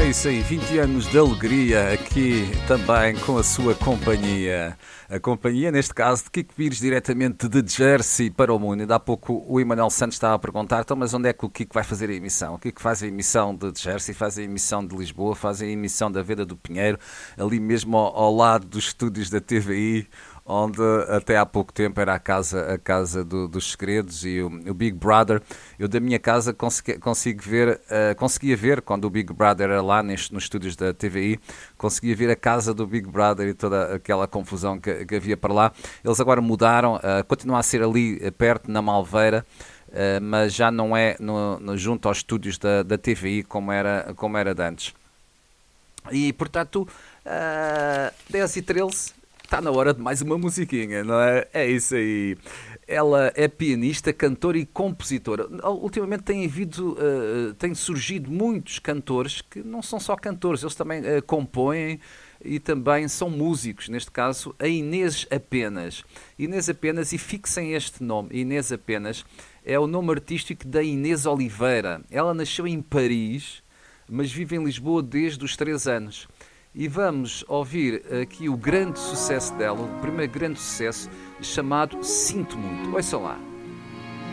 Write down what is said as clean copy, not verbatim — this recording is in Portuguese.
isso aí, 20 anos de alegria aqui também com a sua companhia. A companhia, neste caso, de Kiko Pires, diretamente de Jersey para o mundo. Ainda há pouco o Emanuel Santos estava a perguntar, então, mas onde é que o Kiko vai fazer a emissão? O Kiko faz a emissão de Jersey, faz a emissão de Lisboa, faz a emissão da Veda do Pinheiro, ali mesmo ao lado dos estúdios da TVI, onde até há pouco tempo era a casa dos segredos e o Big Brother. Eu da minha casa conseguia ver, quando o Big Brother era lá nos estúdios da TVI, conseguia ver a casa do Big Brother e toda aquela confusão que havia para lá. Eles agora mudaram, continua a ser ali perto, na Malveira, mas já não é junto aos estúdios da TVI como era de antes. E, portanto, 10h13... está na hora de mais uma musiquinha, não é? É isso aí. Ela é pianista, cantora e compositora. Ultimamente têm surgido muitos cantores que não são só cantores, eles também compõem e também são músicos. Neste caso, a Inês Apenas. Inês Apenas, e fixem este nome, Inês Apenas, é o nome artístico da Inês Oliveira. Ela nasceu em Paris, mas vive em Lisboa desde os 3 anos. E vamos ouvir aqui o grande sucesso dela, o primeiro grande sucesso, chamado Sinto Muito. Ouçam lá.